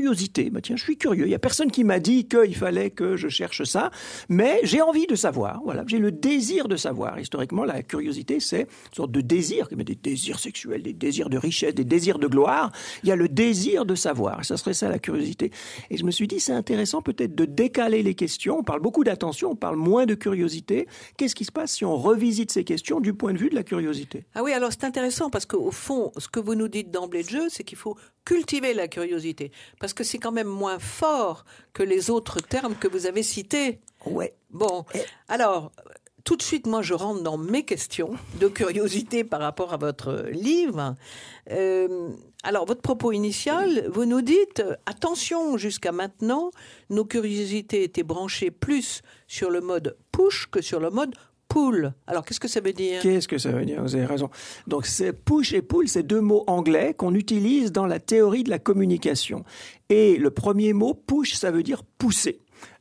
curiosité. Bah, tiens, je suis curieux. Il n'y a personne qui m'a dit qu'il fallait que je cherche ça, mais j'ai envie de savoir. Voilà, j'ai le désir de savoir. Historiquement, la curiosité, c'est une sorte de désir, comme des désirs sexuels, des désirs de richesse, des désirs de gloire. Il y a le désir de savoir. Ça serait ça, la curiosité. Et je me suis dit, c'est intéressant peut-être de décaler les questions. On parle beaucoup d'attention, on parle moins de curiosité. Qu'est-ce qui se passe si on revisite ces questions du point de vue de la curiosité? Ah oui, alors c'est intéressant parce qu'au fond, ce que vous nous dites d'emblée de jeu, c'est qu'il faut cultiver la curiosité. Parce que c'est quand même moins fort que les autres termes que vous avez cités. Ouais. Bon, alors, tout de suite, moi, je rentre dans mes questions de curiosité par rapport à votre livre. Alors, votre propos initial, vous nous dites, attention, jusqu'à maintenant, nos curiosités étaient branchées plus sur le mode push que sur le mode pull. Alors, qu'est-ce que ça veut dire? Qu'est-ce que ça veut dire? Vous avez raison. Donc, c'est push et pull, c'est deux mots anglais qu'on utilise dans la théorie de la communication. Et le premier mot, push, ça veut dire pousser.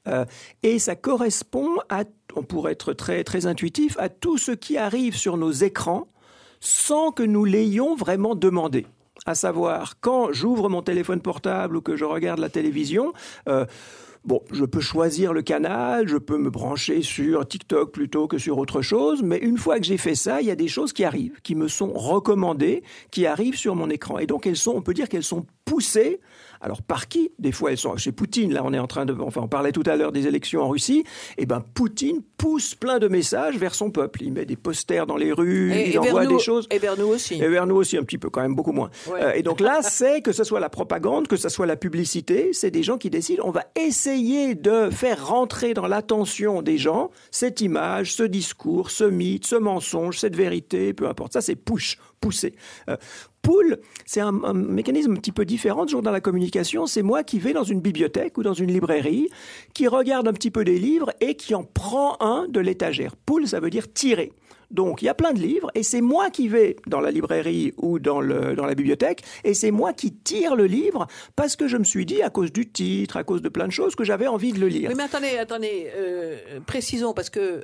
Et ça correspond à, on pourrait être très, très intuitif, à tout ce qui arrive sur nos écrans sans que nous l'ayons vraiment demandé. À savoir, quand j'ouvre mon téléphone portable ou que je regarde la télévision, bon, je peux choisir le canal, je peux me brancher sur TikTok plutôt que sur autre chose, mais une fois que j'ai fait ça, il y a des choses qui arrivent, qui me sont recommandées, qui arrivent sur mon écran. Et donc, on peut dire qu'elles sont poussées. Alors, par qui? Des fois, elles sont chez Poutine. Là, on parlait tout à l'heure des élections en Russie. Eh ben, Poutine pousse plein de messages vers son peuple. Il met des posters dans les rues, il envoie des choses. Et vers nous aussi. Et vers nous aussi, un petit peu, quand même, beaucoup moins. Ouais. Et donc là, c'est que ce soit la propagande, que ce soit la publicité, c'est des gens qui décident. On va essayer de faire rentrer dans l'attention des gens cette image, ce discours, ce mythe, ce mensonge, cette vérité, peu importe. Ça, c'est pousser. Pull, c'est un mécanisme un petit peu différent, toujours dans la communication. C'est moi qui vais dans une bibliothèque ou dans une librairie, qui regarde un petit peu des livres et qui en prend un de l'étagère. Pull, ça veut dire tirer. Donc, il y a plein de livres et c'est moi qui vais dans la librairie ou dans la bibliothèque et c'est moi qui tire le livre parce que je me suis dit, à cause du titre, à cause de plein de choses, que j'avais envie de le lire. Oui, mais attendez, précisons parce que...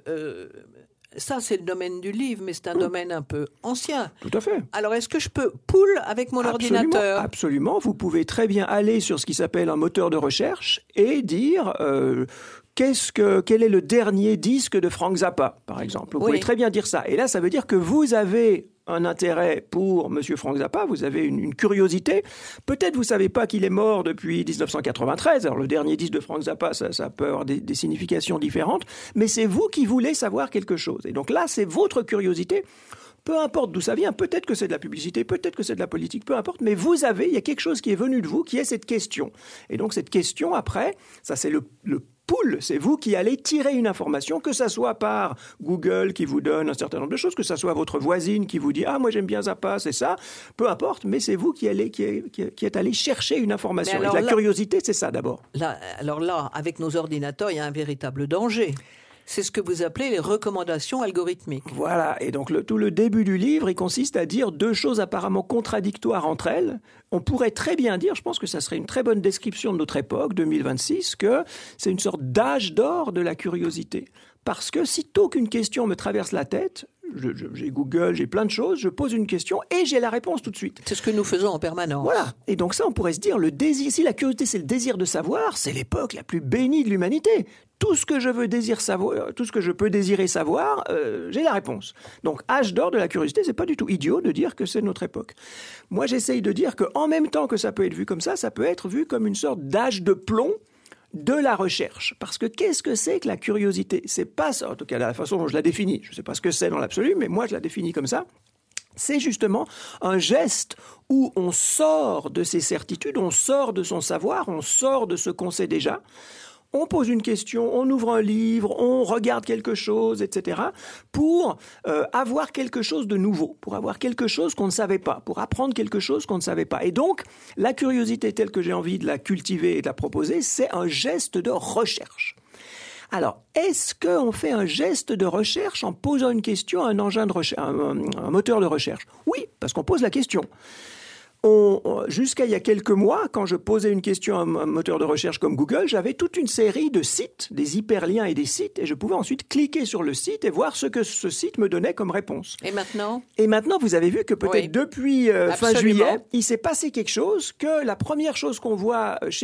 ça, c'est le domaine du livre, mais c'est un domaine un peu ancien. Tout à fait. Alors, est-ce que je peux pull avec mon ordinateur? Absolument. Vous pouvez très bien aller sur ce qui s'appelle un moteur de recherche et dire quel est le dernier disque de Frank Zappa, par exemple. Vous pouvez très bien dire ça. Et là, ça veut dire que vous avez un intérêt pour Monsieur Frank Zappa, vous avez une curiosité. Peut-être vous savez pas qu'il est mort depuis 1993. Alors le dernier disque de Frank Zappa, ça peut avoir des significations différentes, mais c'est vous qui voulez savoir quelque chose. Et donc là, c'est votre curiosité. Peu importe d'où ça vient, peut-être que c'est de la publicité, peut-être que c'est de la politique, peu importe, mais il y a quelque chose qui est venu de vous, qui est cette question. Et donc cette question, après, ça c'est le pull, c'est vous qui allez tirer une information, que ça soit par Google qui vous donne un certain nombre de choses, que ça soit votre voisine qui vous dit « Ah, moi j'aime bien Zappa, c'est ça », peu importe, mais c'est vous qui êtes allé chercher une information. Et la curiosité, c'est ça d'abord. Alors là, avec nos ordinateurs, il y a un véritable danger. C'est ce que vous appelez les recommandations algorithmiques. Voilà, et donc tout le début du livre, il consiste à dire deux choses apparemment contradictoires entre elles. On pourrait très bien dire, je pense que ça serait une très bonne description de notre époque, 2026, que c'est une sorte d'âge d'or de la curiosité. Parce que sitôt qu'une question me traverse la tête, j'ai Google, j'ai plein de choses, je pose une question et j'ai la réponse tout de suite. C'est ce que nous faisons en permanence. Voilà. Et donc ça, on pourrait se dire, si la curiosité, c'est le désir de savoir, c'est l'époque la plus bénie de l'humanité. Tout ce que je peux désirer savoir, j'ai la réponse. Donc, âge d'or de la curiosité, c'est pas du tout idiot de dire que c'est notre époque. Moi, j'essaye de dire qu'en même temps que ça peut être vu comme ça peut être vu comme une sorte d'âge de plomb de la recherche. Parce que qu'est-ce que c'est que la curiosité? C'est pas ça, en tout cas, la façon dont je la définis. Je sais pas ce que c'est dans l'absolu, mais moi, je la définis comme ça. C'est justement un geste où on sort de ses certitudes, on sort de son savoir, on sort de ce qu'on sait déjà. On pose une question, on ouvre un livre, on regarde quelque chose, etc. pour avoir quelque chose de nouveau, pour avoir quelque chose qu'on ne savait pas, pour apprendre quelque chose qu'on ne savait pas. Et donc, la curiosité telle que j'ai envie de la cultiver et de la proposer, c'est un geste de recherche. Alors, est-ce qu'on fait un geste de recherche en posant une question à un engin de recherche, un moteur de recherche? Oui, parce qu'on pose la question. Jusqu'à il y a quelques mois, quand je posais une question à un moteur de recherche comme Google, j'avais toute une série de sites, des hyperliens et des sites, et je pouvais ensuite cliquer sur le site et voir ce que ce site me donnait comme réponse. Et maintenant, vous avez vu que peut-être depuis fin juillet, il s'est passé quelque chose, que la première chose qu'on voit chez